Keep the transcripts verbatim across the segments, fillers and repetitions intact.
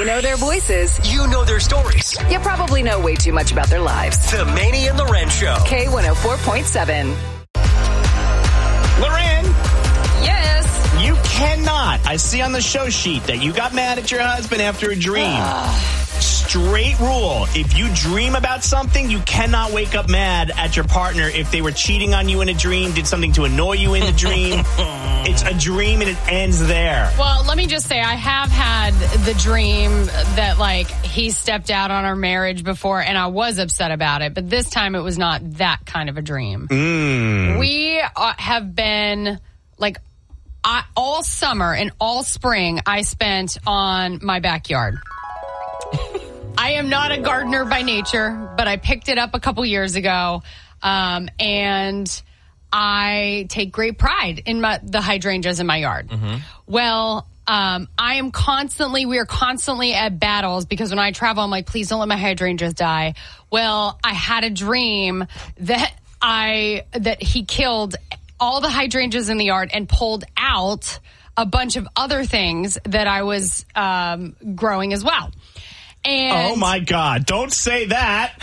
You know their voices. You know their stories. You probably know way too much about their lives. The Manny and Loren Show. K one oh four point seven. Loren. Yes. You cannot. I see on the show sheet that you got mad at your husband after a dream. Straight rule. If you dream about something, you cannot wake up mad at your partner if they were cheating on you in a dream, did something to annoy you in the dream. It's a dream and it ends there. Well, let me just say, I have had the dream that, like, he stepped out on our marriage before, and I was upset about it. But this time, it was not that kind of a dream. Mm. We uh, have been, like, I, all summer and all spring, I spent on my backyard. I am not a gardener by nature, but I picked it up a couple years ago, um, and I take great pride in my, the hydrangeas in my yard. Mm-hmm. Well, um, I am constantly, we are constantly at battles because when I travel, I'm like, please don't let my hydrangeas die. Well, I had a dream that I, that he killed all the hydrangeas in the yard and pulled out a bunch of other things that I was um, growing as well. And oh, my God. Don't say that.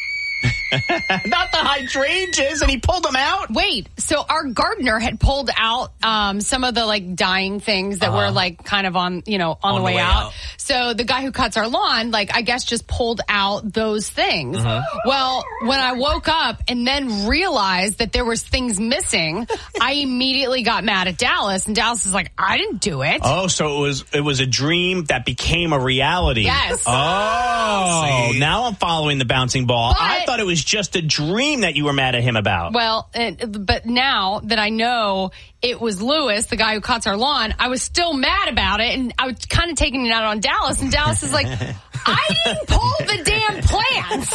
Not the hydrangeas, and he pulled them out? Wait, so our gardener had pulled out um, some of the, like, dying things that uh-huh. were, like, kind of on, you know, on, on the, way, the way out. out. So the guy who cuts our lawn, like, I guess just pulled out those things. Mm-hmm. Well, when I woke up and then realized that there was things missing, I immediately got mad at Dallas, and Dallas is like, I didn't do it. Oh, so it was it was a dream that became a reality. Yes. Oh, See? Now I'm following the bouncing ball. But, I thought it was just a dream that you were mad at him about. Well, it, but now that I know it was Lewis, the guy who cuts our lawn, I was still mad about it, and I was kind of taking it out on Dallas, and Dallas is like, I didn't pull the damn plants.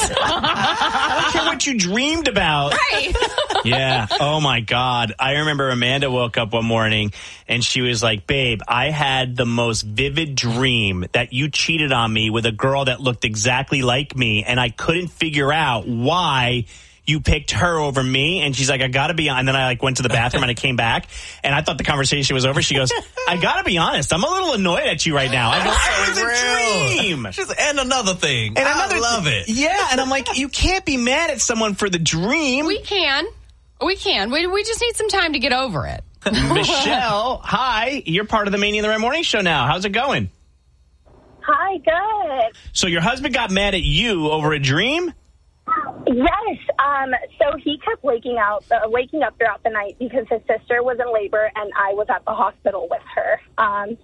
I don't care what you dreamed about. Right. Yeah. Oh, my God. I remember Amanda woke up one morning, and she was like, babe, I had the most vivid dream that you cheated on me with a girl that looked exactly like me, and I couldn't figure out why you picked her over me. And she's like, I gotta be on. And then I like went to the bathroom and I came back and I thought the conversation was over. She goes, I gotta be honest, I'm a little annoyed at you right now. I go, it was a dream. She's like, and another thing. And I another love th- it. Yeah. And I'm like, you can't be mad at someone for the dream. We can. We can. We, we just need some time to get over it. Michelle, hi. You're part of the Manny and the Red Morning Show now. How's it going? Hi, good. So your husband got mad at you over a dream? Yes. Um, so he kept waking out, uh, waking up throughout the night because his sister was in labor and I was at the hospital with her. Um,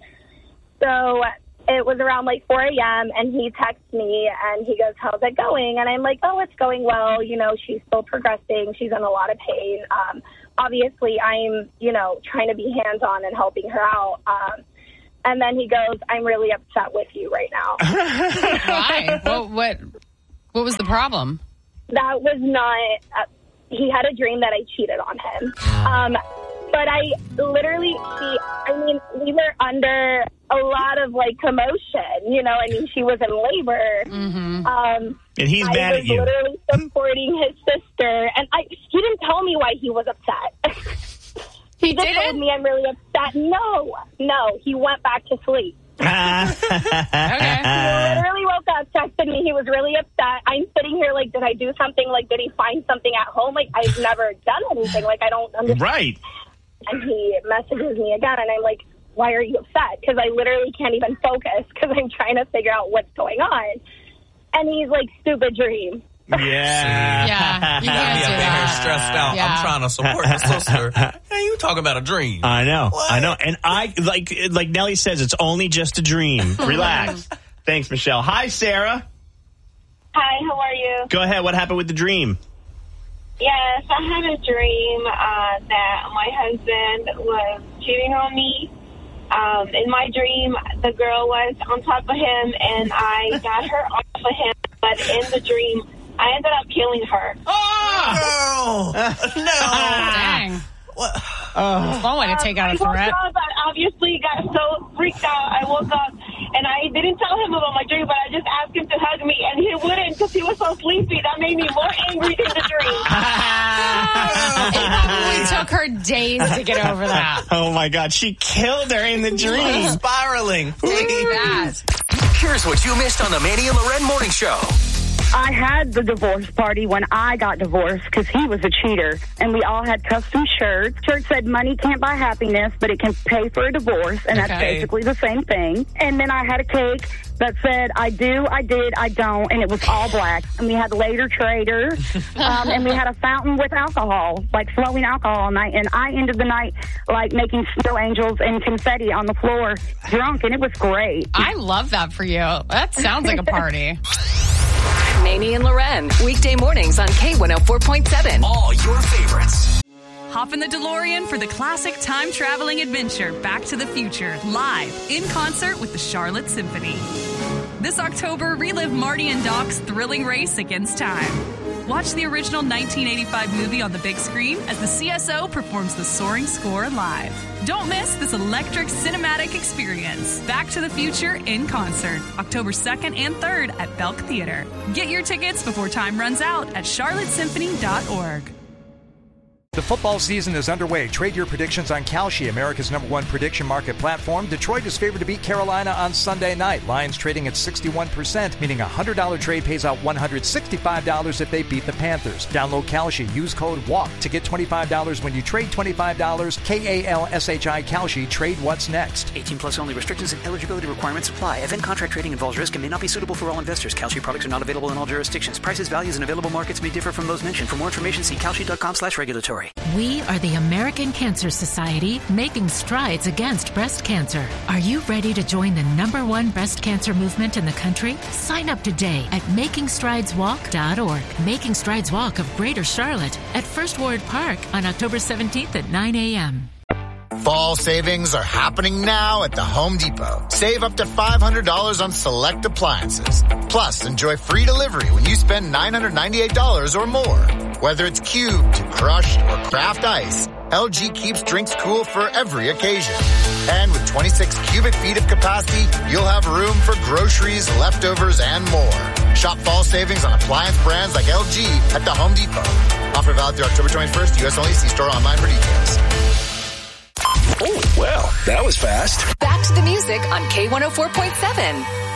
so it was around like four a.m. and he texts me and he goes, how's it going? And I'm like, oh, it's going well. You know, she's still progressing. She's in a lot of pain. Um, obviously, I'm, you know, trying to be hands-on and helping her out. Um, and then he goes, I'm really upset with you right now. Why? What, what, what was the problem? That was not, uh, he had a dream that I cheated on him. Um, but I literally, she, I mean, we were under a lot of, like, commotion. You know, I mean, she was in labor. Mm-hmm. Um, and he's I mad was at you. literally supporting his sister. And I, he didn't tell me why he was upset. He just didn't? told me I'm really upset. No, no, he went back to sleep. Okay. He literally woke up, texted me. He was really upset. I'm sitting here like, did I do something? Like, did he find something at home? Like, I've never done anything. Like, I don't understand. Right. And he messages me again, and I'm like, why are you upset? Because I literally can't even focus because I'm trying to figure out what's going on. And he's like, stupid dream. Yeah. Yeah. You Got can't me do up in here that. stressed out. Yeah. I'm trying to support my sister. Hey, you talk about a dream. I know. What? I know. And I, like, like Nelly says, it's only just a dream. Relax. Thanks, Michelle. Hi, Sarah. Hi, how are you? Go ahead. What happened with the dream? Yes, I had a dream uh, that my husband was cheating on me. Um, in my dream, the girl was on top of him, and I got her off of him. But in the dream, I ended up killing her. Oh! No! No! Dang. What? That's one way to take out a I woke threat. up, I obviously got so freaked out. I woke up, and I didn't tell him about my dream, but I just asked him to hug me, and he wouldn't because he was so sleepy. That made me more angry than the dream. It probably took her days to get over that. Oh, my God. She killed her in the dream. Spiraling. Take that. Here's what you missed on the Manny and Loren Morning Show. I had the divorce party when I got divorced because he was a cheater. And we all had custom shirts. Church said money can't buy happiness, but it can pay for a divorce. And that's Okay. basically the same thing. And then I had a cake that said, I do, I did, I don't. And it was all black. And we had Later Trader. um, and we had a fountain with alcohol, like flowing alcohol all night. And I ended the night like making snow angels and confetti on the floor drunk. And it was great. I love that for you. That sounds like a party. Manny and Loren, weekday mornings on K one oh four point seven. All your favorites. Hop in the DeLorean for the classic time-traveling adventure Back to the Future, live in concert with the Charlotte Symphony. This October, relive Marty and Doc's thrilling race against time. Watch the original nineteen eighty-five movie on the big screen as the C S O performs the soaring score live. Don't miss this electric cinematic experience. Back to the Future in concert, October second and third at Belk Theater. Get your tickets before time runs out at charlotte symphony dot org. The football season is underway. Trade your predictions on Kalshi, America's number one prediction market platform. Detroit is favored to beat Carolina on Sunday night. Lions trading at sixty-one percent, meaning a one hundred dollars trade pays out one hundred sixty-five dollars if they beat the Panthers. Download Kalshi. Use code WALK to get twenty-five dollars when you trade twenty-five dollars. K A L S H I Kalshi. Trade what's next. eighteen plus only. Restrictions and eligibility requirements apply. Event contract trading involves risk and may not be suitable for all investors. Kalshi products are not available in all jurisdictions. Prices, values, and available markets may differ from those mentioned. For more information, see kalshi dot com slash regulatory. We are the American Cancer Society, making strides against breast cancer. Are you ready to join the number one breast cancer movement in the country? Sign up today at making strides walk dot org. Making Strides Walk of Greater Charlotte at First Ward Park on October seventeenth at nine a.m. Fall savings are happening now at the Home Depot. Save up to five hundred dollars on select appliances. Plus, enjoy free delivery when you spend nine hundred ninety-eight dollars or more. Whether it's cubed, crushed, or craft ice, L G keeps drinks cool for every occasion. And with twenty-six cubic feet of capacity, you'll have room for groceries, leftovers, and more. Shop fall savings on appliance brands like L G at the Home Depot. Offer valid through October twenty-first. U S only. See store online for details. Oh, well, that was fast. Back to the music on K one oh four point seven.